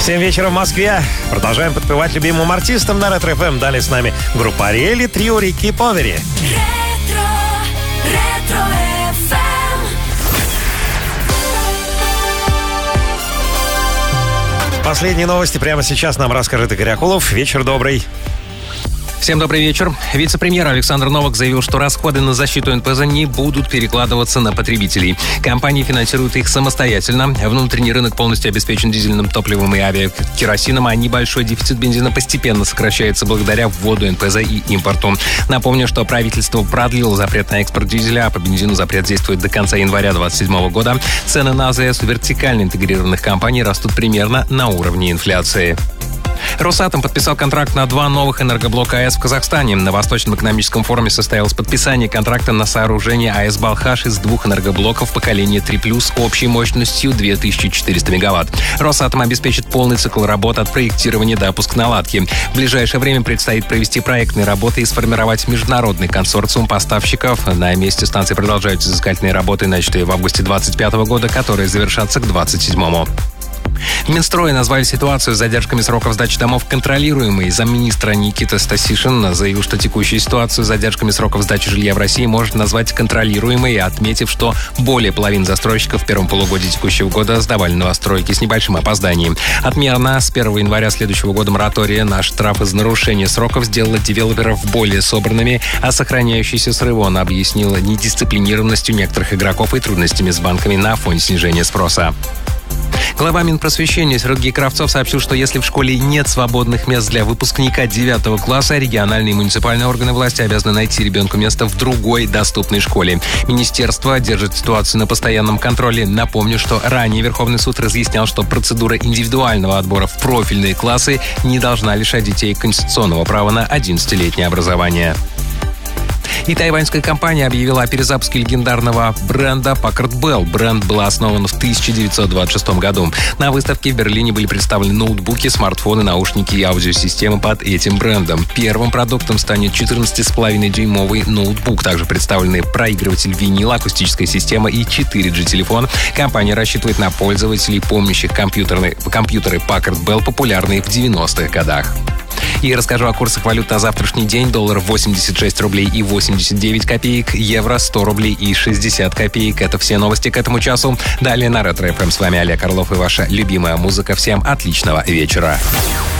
7 вечера в Москве. Продолжаем подпевать любимым артистам на Ретро ФМ. Далее с нами группа Ариэль, трио Рики Повери. Ретро ФМ. Последние новости прямо сейчас нам расскажет Игорь Акулов. Вечер добрый. Всем добрый вечер. Вице-премьер Александр Новак заявил, что расходы на защиту НПЗ не будут перекладываться на потребителей. Компании финансируют их самостоятельно. Внутренний рынок полностью обеспечен дизельным топливом и авиакеросином, а небольшой дефицит бензина постепенно сокращается благодаря вводу НПЗ и импорту. Напомню, что правительство продлило запрет на экспорт дизеля, а по бензину запрет действует до конца января 2027 года. Цены на АЗС у вертикально интегрированных компаний растут примерно на уровне инфляции. Росатом подписал контракт на 2 новых энергоблока АЭС в Казахстане. На Восточном экономическом форуме состоялось подписание контракта на сооружение АЭС «Балхаш» из 2 энергоблоков поколения 3+, общей мощностью 2400 мегаватт. Росатом обеспечит полный цикл работ от проектирования до пусконаладки. В ближайшее время предстоит провести проектные работы и сформировать международный консорциум поставщиков. На месте станции продолжаются изыскательные работы, начатые в августе 2025 года, которые завершатся к 2027. В Минстрое назвали ситуацию с задержками сроков сдачи домов контролируемой. Замминистра Никита Стасишин заявил, что текущую ситуацию с задержками сроков сдачи жилья в России может назвать контролируемой, отметив, что более половины застройщиков в первом полугодии текущего года сдавали новостройки с небольшим опозданием. Отмена с 1 января следующего года моратория на штрафы за нарушение сроков сделала девелоперов более собранными, а сохраняющийся срыв он объяснил недисциплинированностью некоторых игроков и трудностями с банками на фоне снижения спроса. Глава Минпросвещения Сергей Кравцов сообщил, что если в школе нет свободных мест для выпускника 9 класса, региональные и муниципальные органы власти обязаны найти ребенку место в другой доступной школе. Министерство держит ситуацию на постоянном контроле. Напомню, что ранее Верховный суд разъяснял, что процедура индивидуального отбора в профильные классы не должна лишать детей конституционного права на 11-летнее образование. И тайваньская компания объявила о перезапуске легендарного бренда Packard Bell. Бренд был основан в 1926 году. На выставке в Берлине были представлены ноутбуки, смартфоны, наушники и аудиосистемы под этим брендом. Первым продуктом станет 14,5-дюймовый ноутбук. Также представлены проигрыватель винила, акустическая система и 4G-телефон. Компания рассчитывает на пользователей, помнящих компьютеры Packard Bell, популярные в 90-х годах. И расскажу о курсах валют на завтрашний день. Доллар 86 рублей и 89 копеек, евро 100 рублей и 60 копеек. Это все новости к этому часу. Далее на Ретро ФМ. С вами Олег Орлов и ваша любимая музыка. Всем отличного вечера.